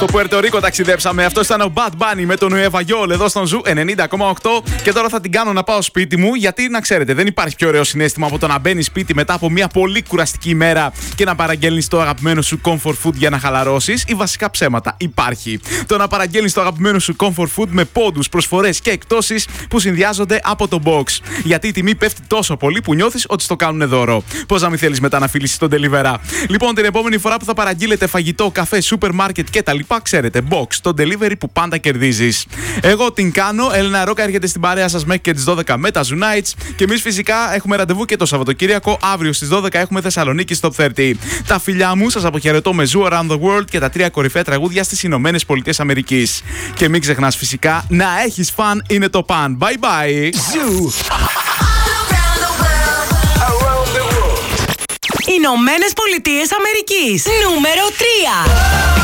Στο Πουερτορίκο ταξιδέψαμε. Αυτό ήταν ο Bad Bunny με τον Nueva York εδώ στον Ζου 90,8. Και τώρα θα την κάνω να πάω σπίτι μου, γιατί να ξέρετε, δεν υπάρχει πιο ωραίο συναίσθημα από το να μπαίνει σπίτι μετά από μια πολύ κουραστική ημέρα και να παραγγέλνει το αγαπημένο σου comfort food για να χαλαρώσει. Ή βασικά ψέματα. Υπάρχει. Το να παραγγέλνει το αγαπημένο σου comfort food με πόντους, προσφορές και εκτόσεις που συνδυάζονται από το box. Γιατί η τιμή πέφτει τόσο πολύ που νιώθεις ότι στο κάνουν δώρο. Πώς να μην θέλεις μετά να φίλεις τον delivery. Λοιπόν, την επόμενη φορά που θα παραγγείλετε φαγητό, καφέ, σούπερ μάρκετ κτλ. Ξέρετε, box, το delivery που πάντα κερδίζεις. Εγώ την κάνω. Έλενα Ρόκα έρχεται στην παρέα σας μέχρι και τις 12 με τα Zoo Nights. Και εμείς φυσικά έχουμε ραντεβού και το Σαββατοκύριακο. Αύριο στις 12 έχουμε Θεσσαλονίκη στο Top 30. Τα φιλιά μου, σας αποχαιρετώ με Zoo Around the World και τα 3 κορυφαία τραγούδια στις Ηνωμένες Πολιτείες Αμερικής. Και μην ξεχνάς φυσικά να έχεις φαν, είναι το παν. Bye bye. Zoo. Ηνωμένες Πολιτείες Αμερικής. Νούμερο 3.